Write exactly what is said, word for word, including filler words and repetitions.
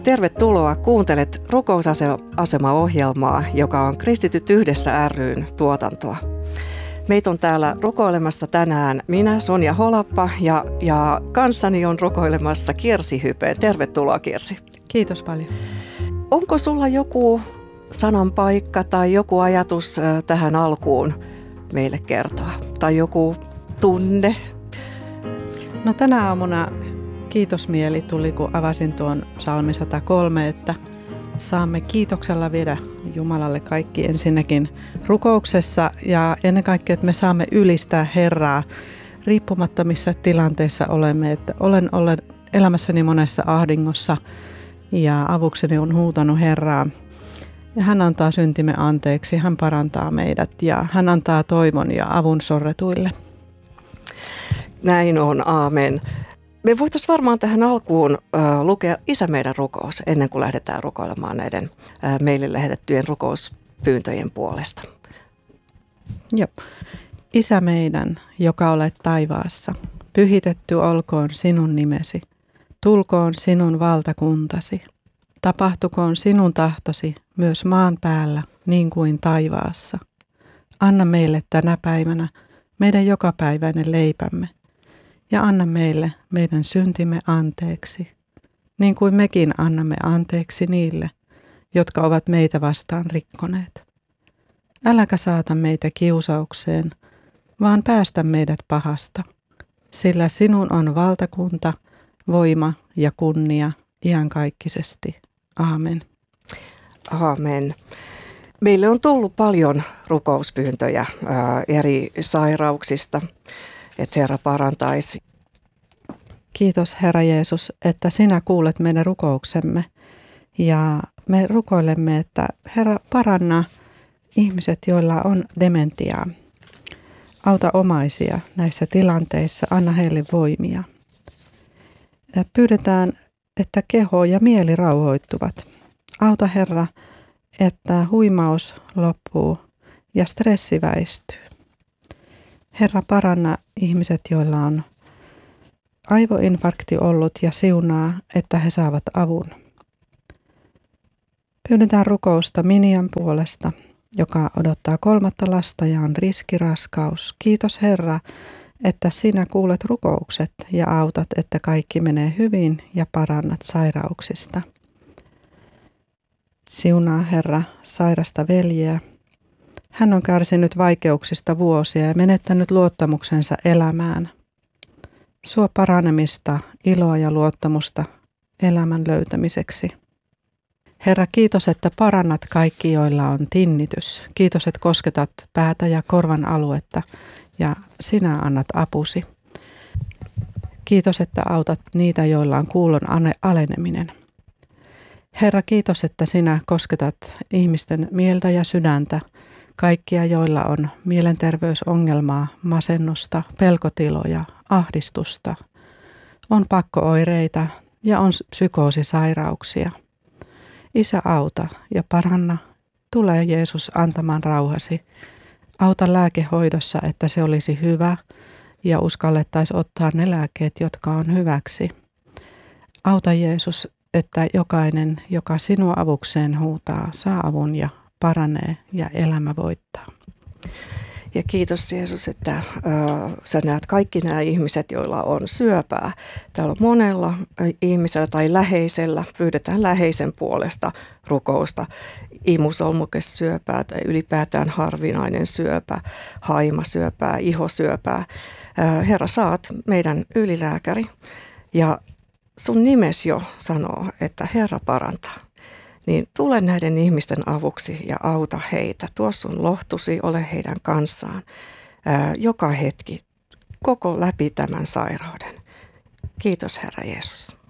Tervetuloa, kuuntelet Rukousasema-ohjelmaa, joka on Kristityt yhdessä ry:n tuotantoa. Meitä on täällä rukoilemassa tänään minä, Sonja Holappa, ja, ja kanssani on rukoilemassa Kirsi Hypeen. Tervetuloa, Kirsi. Kiitos paljon. Onko sulla joku sananpaikka tai joku ajatus tähän alkuun meille kertoa? Tai joku tunne? No tänä aamuna kiitosmieli tuli, kun avasin tuon psalmi sata kolme, että saamme kiitoksella viedä Jumalalle kaikki ensinnäkin rukouksessa ja ennen kaikkea, että me saamme ylistää Herraa riippumatta missä tilanteessa olemme. Että olen ollut elämässäni monessa ahdingossa ja avukseni on huutanut Herraa. Ja hän antaa syntimme anteeksi, hän parantaa meidät ja hän antaa toivon ja avun sorretuille. Näin on, aamen. Me voitaisiin varmaan tähän alkuun äh, lukea Isä meidän rukous ennen kuin lähdetään rukoilemaan näiden äh, meille lähetettyjen rukouspyyntöjen puolesta. Joo. Isä meidän, joka olet taivaassa, pyhitetty olkoon sinun nimesi, tulkoon sinun valtakuntasi, tapahtukoon sinun tahtosi myös maan päällä niin kuin taivaassa. Anna meille tänä päivänä meidän jokapäiväinen leipämme. Ja anna meille meidän syntimme anteeksi, niin kuin mekin annamme anteeksi niille, jotka ovat meitä vastaan rikkoneet. Äläkä saata meitä kiusaukseen, vaan päästä meidät pahasta, sillä sinun on valtakunta, voima ja kunnia iankaikkisesti. Aamen. Aamen. Meille on tullut paljon rukouspyyntöjä ää, eri sairauksista, että Herra parantaisi. Kiitos Herra Jeesus, että sinä kuulet meidän rukouksemme ja me rukoilemme, että Herra paranna ihmiset, joilla on dementiaa. Auta omaisia näissä tilanteissa, anna heille voimia. Ja pyydetään, että keho ja mieli rauhoittuvat. Auta Herra, että huimaus loppuu ja stressi väistyy. Herra paranna ihmiset, joilla on aivoinfarkti ollut ja siunaa, että he saavat avun. Pyydetään rukousta Minian puolesta, joka odottaa kolmatta lasta ja on riskiraskaus. Kiitos Herra, että sinä kuulet rukoukset ja autat, että kaikki menee hyvin ja parannat sairauksista. Siunaa Herra sairasta veljeä. Hän on kärsinyt vaikeuksista vuosia ja menettänyt luottamuksensa elämään. Suo paranemista, iloa ja luottamusta elämän löytämiseksi. Herra, kiitos, että parannat kaikki, joilla on tinnitys. Kiitos, että kosketat päätä ja korvan aluetta ja sinä annat apusi. Kiitos, että autat niitä, joilla on kuulon aleneminen. Herra, kiitos, että sinä kosketat ihmisten mieltä ja sydäntä. Kaikkia, joilla on mielenterveysongelmaa, masennusta, pelkotiloja, ahdistusta, on pakkooireita ja on psykoosisairauksia. Isä, auta ja paranna. Tule Jeesus antamaan rauhasi. Auta lääkehoidossa, että se olisi hyvä ja uskallettaisiin ottaa ne lääkkeet, jotka on hyväksi. Auta Jeesus, että jokainen, joka sinua avukseen huutaa, saa avun ja paranee ja elämä voittaa. Ja kiitos Jeesus, että äh, sä näet kaikki nämä ihmiset, joilla on syöpää. Täällä on monella ihmisellä tai läheisellä, pyydetään läheisen puolesta rukousta. Imusolmukesyöpää tai ylipäätään harvinainen syöpä, haimasyöpää, ihosyöpää. Äh, Herra, saat meidän ylilääkäri ja sun nimes jo sanoo, että Herra parantaa. Niin tule näiden ihmisten avuksi ja auta heitä. Tuo sun lohtusi, ole heidän kanssaan ää, joka hetki, koko läpi tämän sairauden. Kiitos Herra Jeesus.